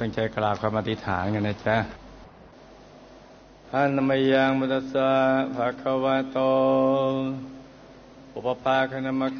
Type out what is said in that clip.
ตั้งใจกราบคำอธิษฐานกันนะจ๊ะอะนะมะยังมุตัสสะภะคะวะโตอุปปาคะนะมะ